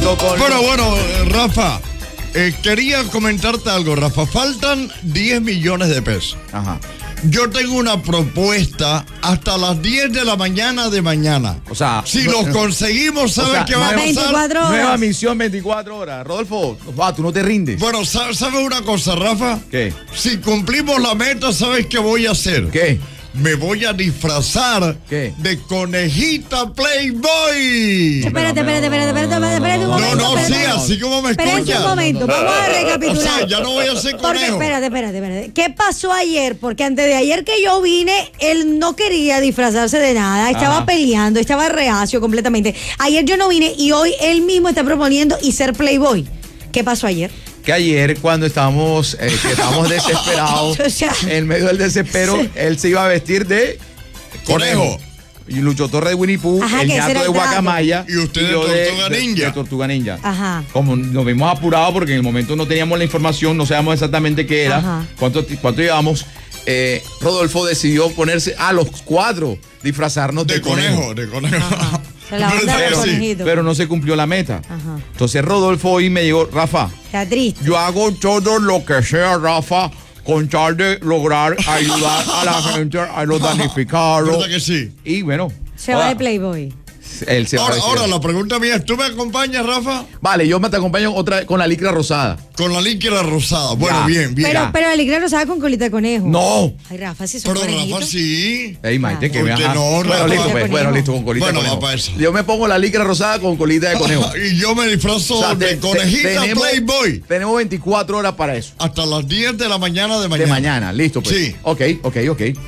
Bueno, Rafa, quería comentarte algo, Rafa. Faltan 10 millones de pesos. Ajá. Yo tengo una propuesta hasta las 10 de la mañana de mañana. O sea, si los conseguimos, ¿sabes qué va a pasar? 24 horas. Nueva misión 24 horas. Rodolfo, tú no te rindes. Bueno, ¿sabes una cosa, Rafa? ¿Qué? Si cumplimos la meta, ¿sabes qué voy a hacer? ¿Qué? Me voy a disfrazar ¿Qué? de conejita Playboy. Espérate un momento. No, sí, espérate. así como me Espérate escuchas. un momento, vamos a O recapitular. sea, ya no voy a ser Porque, conejo. espérate. ¿Qué pasó ayer? Porque antes de ayer que yo vine, él no quería disfrazarse de nada. Estaba Ajá. peleando, estaba reacio completamente. Ayer yo no vine y hoy él mismo está proponiendo y ser Playboy. ¿Qué pasó ayer? Que ayer cuando estábamos desesperados, O sea, en medio del desespero, sí. él se iba a vestir de Conejo. Y Lucho Torres de Winnie Pooh, Ajá, el que ese ñato era de el trato. Guacamaya. Y usted de yo Tortuga Ninja. De Tortuga Ninja. Ajá. Como nos vimos apurados porque en el momento no teníamos la información, no sabíamos exactamente qué era, Ajá. cuánto llevábamos, Rodolfo decidió ponerse a los 4, disfrazarnos De conejo, de conejo. Ajá. Se la onda ¿Verdad del que sí? conejito. pero no se cumplió la meta. Ajá. Entonces Rodolfo hoy me llegó, Rafa, Está triste. yo hago todo lo que sea, Rafa, con tal de lograr ayudar a la gente, a los damnificados. ¿Verdad que sí? Y bueno, Se va de Playboy. él se va a vestir. Ahora la pregunta mía es, ¿tú me acompañas, Rafa? Vale, yo te acompaño otra vez con la licra rosada. Con la líquida rosada. Bueno, Ya. bien. Pero la licra rosada con colita de conejo. No. Ay, Rafa, si son Pero conejitos. Rafa, sí. Ey, Maite, que ¿por me qué ajá. no, Bueno, Rafa? listo, pues. Bueno, listo, con colita Bueno, de conejo. va pa' eso. Yo me pongo la licra rosada con colita de conejo. Y yo me disfrazo O sea, de conejita Playboy. Tenemos 24 horas para eso. Hasta las 10 de la mañana de mañana. De mañana, listo, pues. Sí. Ok.